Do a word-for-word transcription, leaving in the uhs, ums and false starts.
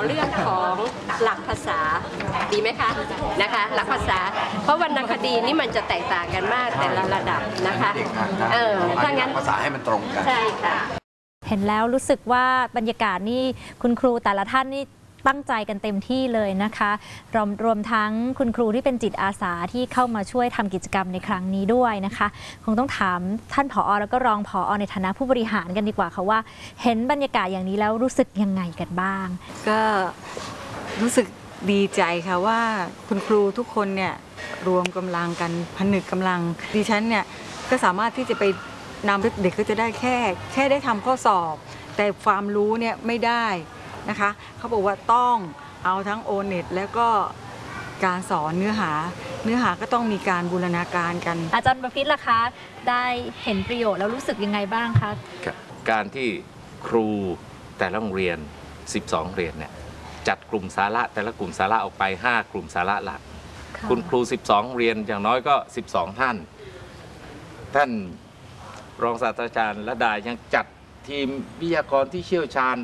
เรื่องของหลักภาษาดีไหมคะนะคะหลักภาษาเพราะวรรณคดีนี่มันจะแตกต่างกันมากแต่ละระดับนะคะเออถ้างั้นภาษาให้มันตรงกันใช่ค่ะเห็นแล้วรู้สึกว่าบรรยากาศนี่คุณครูแต่ละท่านนี่ตั้งใจกันเต็มที่เลยนะคะรวมรวมทั้งคุณครูที่เป็นจิตอาสาที่เข้ามาช่วยทำกิจกรรมในครั้งนี้ด้วยนะคะคงต้องถามท่านผอ.แล้วก็รองผอ.ในฐานะผู้บริหารกันดีกว่าค่ะว่าเห็นบรรยากาศอย่างนี้แล้วรู้สึกยังไงกันบ้างก็รู้สึกดีใจค่ะว่าคุณครูทุกคนเนี่ยรวมกำลังกันผนึกกำลังดิฉันเนี่ยก็สามารถที่จะไปนำเด็กก็จะได้แค่แค่ได้ทำข้อสอบแต่ความรู้เนี่ยไม่ได้นะคะเขาบอกว่าต้องเอาทั้งโอเน็ตแล้วก็การสอนเนื้อหาเนื้อหาก็ต้องมีการบูรณาการกันอาจารย์ประพิตรล่ะคะได้เห็นประโยชน์แล้วรู้สึกยังไงบ้างคะการที่ครูแต่ละโรงเรียนสิบสองเรียนเนี่ยจัดกลุ่มสาระแต่ละกลุ่มสาระออกไปห้ากลุ่มสาระหลักคุณครูสิบสองเรียนอย่างน้อยก็สิบสองท่านท่านรองศาสตราจารย์ระดายังจัดทีมวิทยากรที่เชี่ยวชาญ